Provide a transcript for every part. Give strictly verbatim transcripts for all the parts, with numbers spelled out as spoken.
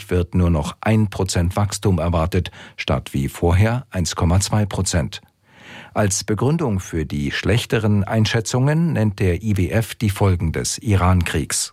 dreißig wird nur noch ein Prozent Wachstum erwartet, statt wie vorher eins Komma zwei Prozent. Als Begründung für die schlechteren Einschätzungen nennt der I W F die Folgen des Iran-Kriegs.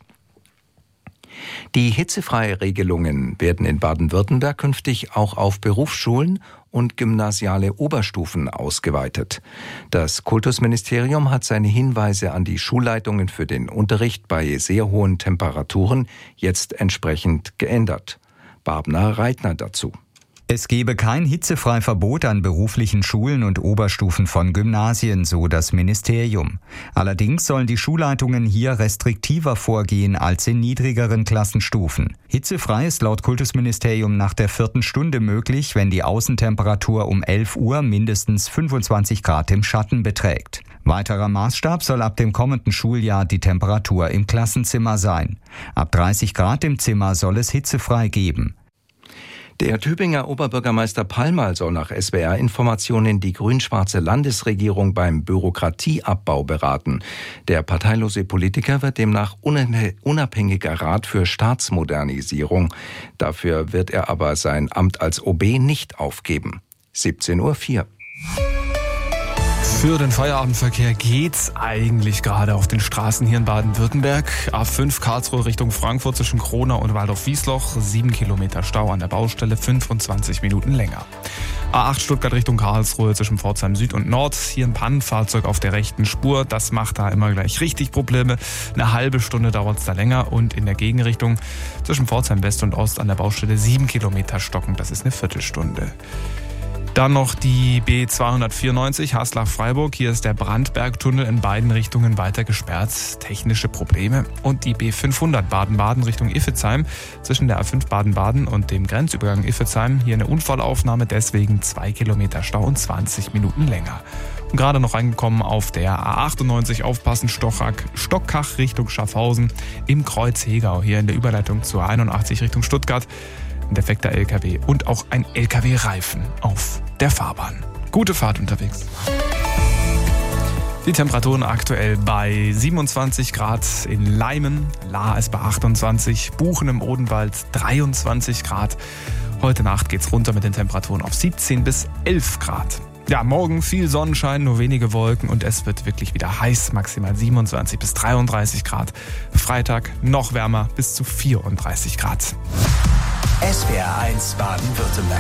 Die Hitzefreiregelungen werden in Baden-Württemberg künftig auch auf Berufsschulen und gymnasiale Oberstufen ausgeweitet. Das Kultusministerium hat seine Hinweise an die Schulleitungen für den Unterricht bei sehr hohen Temperaturen jetzt entsprechend geändert. Barbara Reitner dazu. Es gebe kein Hitzefreiverbot an beruflichen Schulen und Oberstufen von Gymnasien, so das Ministerium. Allerdings sollen die Schulleitungen hier restriktiver vorgehen als in niedrigeren Klassenstufen. Hitzefrei ist laut Kultusministerium nach der vierten Stunde möglich, wenn die Außentemperatur um elf Uhr mindestens fünfundzwanzig Grad im Schatten beträgt. Weiterer Maßstab soll ab dem kommenden Schuljahr die Temperatur im Klassenzimmer sein. Ab dreißig Grad im Zimmer soll es hitzefrei geben. Der Tübinger Oberbürgermeister Pallmal soll nach S W R-Informationen die grün-schwarze Landesregierung beim Bürokratieabbau beraten. Der parteilose Politiker wird demnach unabhängiger Rat für Staatsmodernisierung. Dafür wird er aber sein Amt als O B nicht aufgeben. siebzehn Uhr vier. Für den Feierabendverkehr geht's eigentlich gerade auf den Straßen hier in Baden-Württemberg. A fünf Karlsruhe Richtung Frankfurt zwischen Kronau und Waldorf-Wiesloch. sieben Kilometer Stau an der Baustelle, fünfundzwanzig Minuten länger. A acht Stuttgart Richtung Karlsruhe zwischen Pforzheim Süd und Nord. Hier ein Pannenfahrzeug auf der rechten Spur. Das macht da immer gleich richtig Probleme. Eine halbe Stunde dauert's da länger. Und in der Gegenrichtung zwischen Pforzheim West und Ost an der Baustelle sieben Kilometer stocken. Das ist eine Viertelstunde. Dann noch die B zweihundertvierundneunzig Haslach-Freiburg. Hier ist der Brandbergtunnel in beiden Richtungen weiter gesperrt. Technische Probleme. Und die B fünfhundert Baden-Baden Richtung Iffezheim. Zwischen der A fünf Baden-Baden und dem Grenzübergang Iffezheim. Hier eine Unfallaufnahme, deswegen zwei Kilometer Stau und zwanzig Minuten länger. Und gerade noch reingekommen auf der A achtundneunzig, aufpassen, Stockach, Stockkach Richtung Schaffhausen. Im Kreuz Hegau, hier in der Überleitung zur einundachtzig Richtung Stuttgart. Ein defekter L K W und auch ein L K W-Reifen auf der Fahrbahn. Gute Fahrt unterwegs. Die Temperaturen aktuell bei siebenundzwanzig Grad in Leimen, Lahr ist bei achtundzwanzig, Buchen im Odenwald dreiundzwanzig Grad. Heute Nacht geht's runter mit den Temperaturen auf siebzehn bis elf Grad. Ja, morgen viel Sonnenschein, nur wenige Wolken und es wird wirklich wieder heiß, maximal siebenundzwanzig bis dreiunddreißig Grad. Freitag noch wärmer, bis zu vierunddreißig Grad. S W R eins Baden-Württemberg.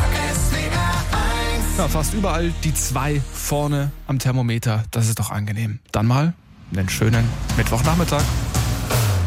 Ja, fast überall die zwei vorne am Thermometer. Das ist doch angenehm. Dann mal einen schönen Mittwochnachmittag.